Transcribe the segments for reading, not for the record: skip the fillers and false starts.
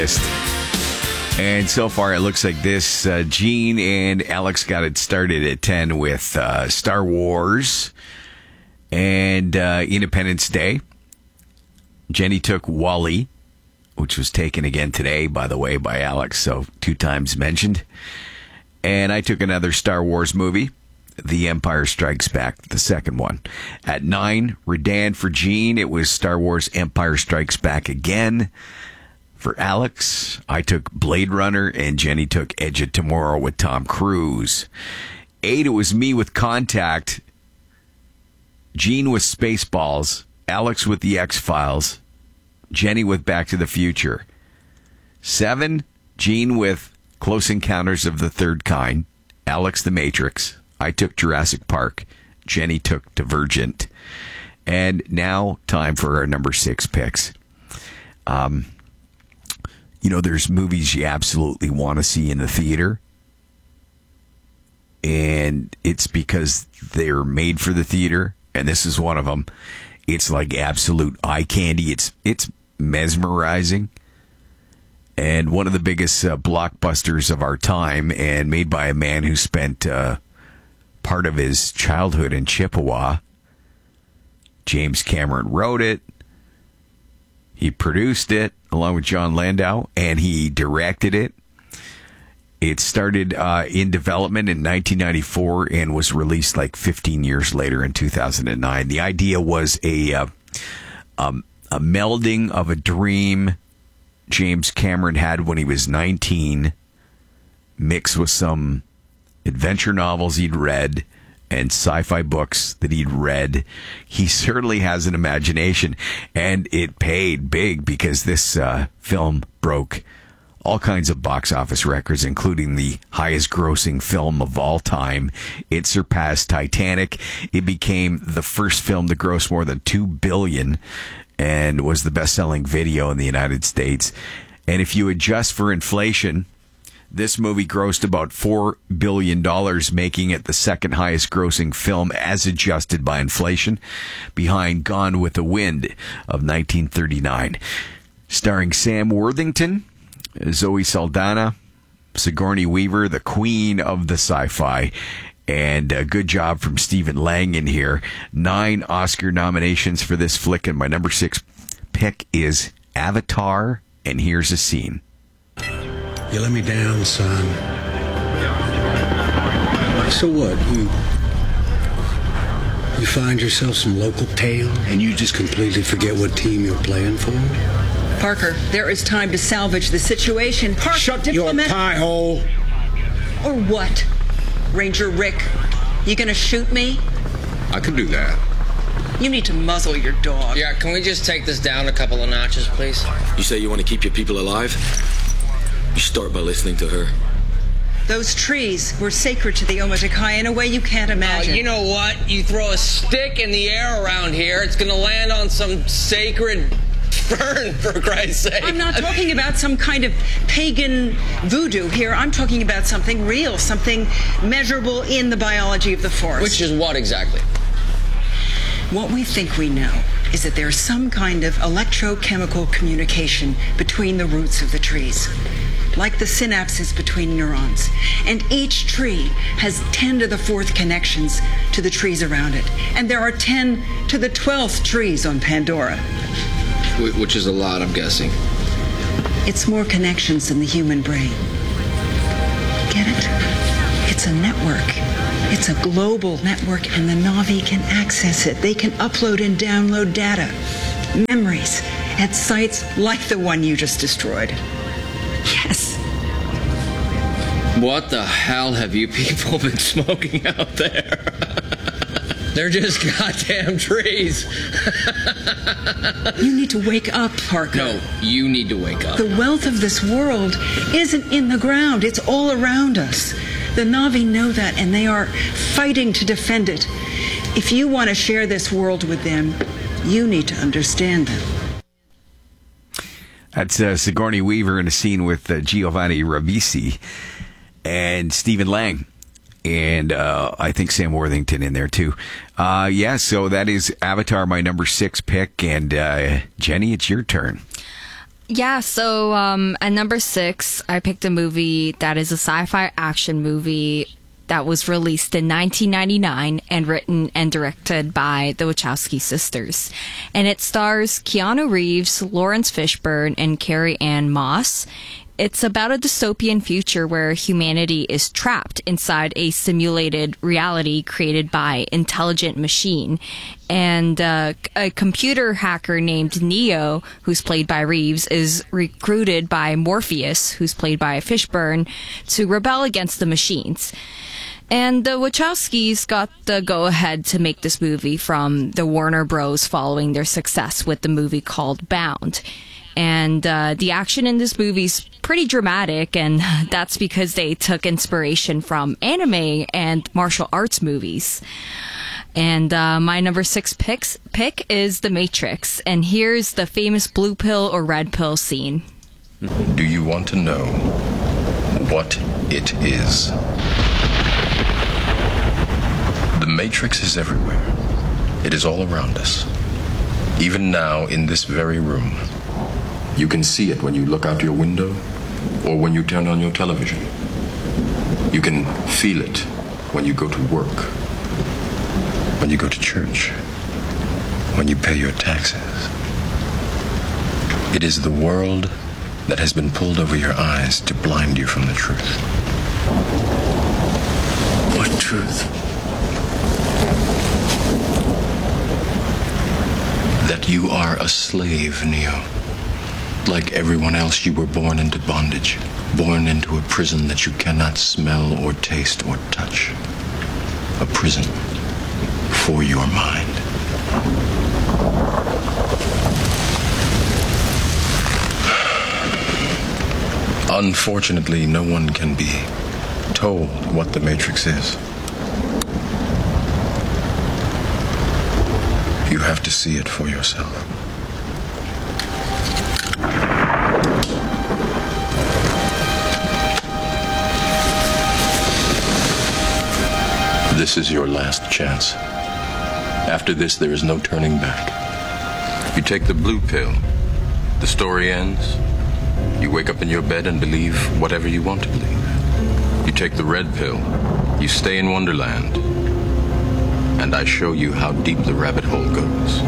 And so far, it looks like this. Gene and Alex got it started at 10 with Star Wars and Independence Day. Jenny took Wall-E, which was taken again today, by the way, by Alex, so 2 times mentioned. And I took another Star Wars movie, The Empire Strikes Back, the second one. At 9, Redan for Gene, it was Star Wars Empire Strikes Back again. For Alex, I took Blade Runner, and Jenny took Edge of Tomorrow with Tom Cruise. 8, it was me with Contact, Gene with Spaceballs, Alex with The X-Files, Jenny with Back to the Future. 7, Gene with Close Encounters of the Third Kind, Alex The Matrix. I took Jurassic Park. Jenny took Divergent. And now, time for our number 6 picks. There's movies you absolutely want to see in the theater. And it's because they're made for the theater. And this is one of them. It's like absolute eye candy. It's mesmerizing. And one of the biggest blockbusters of our time, and made by a man who spent part of his childhood in Chippewa. James Cameron wrote it. He produced it along with John Landau, and he directed it. It started in development in 1994 and was released like 15 years later in 2009. The idea was a melding of a dream James Cameron had when he was 19, mixed with some adventure novels he'd read and sci-fi books that he'd read. He certainly has an imagination, and it paid big because this film broke all kinds of box office records, including the highest grossing film of all time. It surpassed Titanic. It became the first film to gross more than $2 billion and was the best-selling video in the United States. And if you adjust for inflation, this movie grossed about $4 billion, making it the second highest grossing film as adjusted by inflation, behind Gone with the Wind of 1939. Starring Sam Worthington, Zoe Saldana, Sigourney Weaver, the queen of the sci-fi. And a good job from Stephen Lang in here. 9 Oscar nominations for this flick, and my number 6 pick is Avatar, and here's a scene. You let me down, son. So what? You find yourself some local tail, and you just completely forget what team you're playing for? Parker, there is time to salvage the situation. Parker, shut your pie hole. Or what? Ranger Rick, you gonna shoot me? I can do that. You need to muzzle your dog. Yeah, can we just take this down a couple of notches, please? You say you want to keep your people alive? You start by listening to her. Those trees were sacred to the Omaticaya in a way you can't imagine. You know what? You throw a stick in the air around here, it's gonna land on some sacred fern, for Christ's sake. I'm not talking about some kind of pagan voodoo here. I'm talking about something real, something measurable in the biology of the forest. Which is what exactly? What we think we know is that there's some kind of electrochemical communication between the roots of the trees, like the synapses between neurons. And each tree has 10 to the 4th connections to the trees around it. And there are 10 to the 12th trees on Pandora. Which is a lot, I'm guessing. It's more connections than the human brain. Get it? It's a network. It's a global network, and the Na'vi can access it. They can upload and download data, memories, at sites like the one you just destroyed. Yes. What the hell have you people been smoking out there? They're just goddamn trees. You need to wake up, Parker. No, you need to wake up. The wealth of this world isn't in the ground. It's all around us. The Na'vi know that, and they are fighting to defend it. If you want to share this world with them, you need to understand them. That's Sigourney Weaver in a scene with Giovanni Ribisi and Stephen Lang. And I think Sam Worthington in there, too. So that is Avatar, my number 6 pick. And Jenny, it's your turn. Yeah, so at number 6, I picked a movie that is a sci-fi action movie that was released in 1999 and written and directed by the Wachowski sisters. And it stars Keanu Reeves, Lawrence Fishburne, and Carrie-Anne Moss. It's about a dystopian future where humanity is trapped inside a simulated reality created by intelligent machine. And a computer hacker named Neo, who's played by Reeves, is recruited by Morpheus, who's played by Fishburne, to rebel against the machines. And the Wachowskis got the go-ahead to make this movie from the Warner Bros. Following their success with the movie called Bound. And the action in this movie is pretty dramatic, and that's because they took inspiration from anime and martial arts movies. And my number 6 pick is The Matrix, and here's the famous blue pill or red pill scene. Do you want to know what it is? The Matrix is everywhere. It is all around us. Even now, in this very room. You can see it when you look out your window or when you turn on your television. You can feel it when you go to work, when you go to church, when you pay your taxes. It is the world that has been pulled over your eyes to blind you from the truth. What truth? That you are a slave, Neo. Like everyone else, you were born into bondage, born into a prison that you cannot smell or taste or touch. A prison for your mind. Unfortunately, no one can be told what the Matrix is. You have to see it for yourself. This is your last chance. After this, there is no turning back. You take the blue pill. The story ends. You wake up in your bed and believe whatever you want to believe. You take the red pill. You stay in Wonderland. And I show you how deep the rabbit hole goes.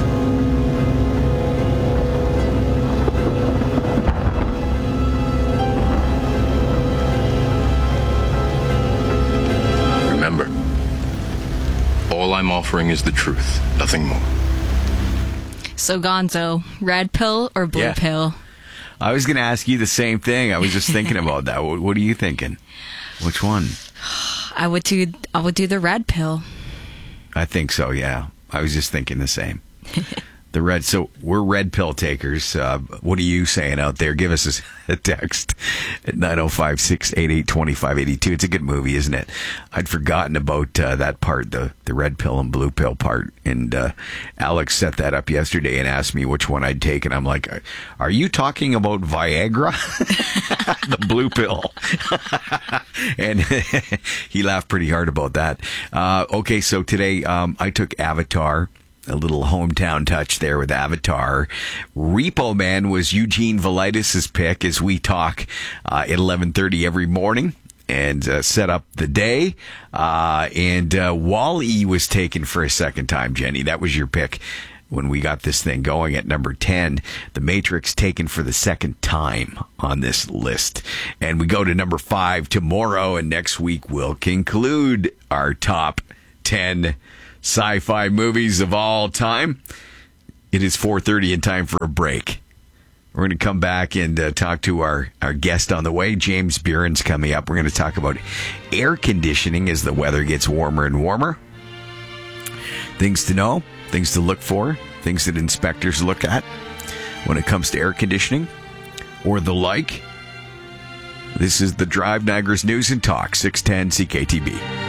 Remember, all I'm offering is the truth, nothing more. So Gonzo, red pill or blue pill? I was going to ask you the same thing. I was just thinking about that. What are you thinking? Which one? I would do the red pill. I think so, yeah. I was just thinking the same. The red. So we're red pill takers. What are you saying out there? Give us a text at 905-688-2582. It's a good movie, isn't it? I'd forgotten about that part, the red pill and blue pill part. And Alex set that up yesterday and asked me which one I'd take. And I'm like, are you talking about Viagra? The blue pill. And he laughed pretty hard about that. Okay, so today I took Avatar. A little hometown touch there with Avatar. Repo Man was Eugene Velitis' pick as we talk at 11:30 every morning and set up the day. And Wall-E was taken for a second time, Jenny. That was your pick when we got this thing going at number 10. The Matrix taken for the second time on this list. And we go to number 5 tomorrow, and next week we'll conclude our top 10 sci-fi movies of all time. It is 4:30 and time for a break. We're going to come back and talk to our guest on the way. James Buren's coming up. We're going to talk about air conditioning as the weather gets warmer and warmer. Things to know, things to look for, things that inspectors look at when it comes to air conditioning or the like. This is the Drive, Niagara's News and Talk, 610 CKTB.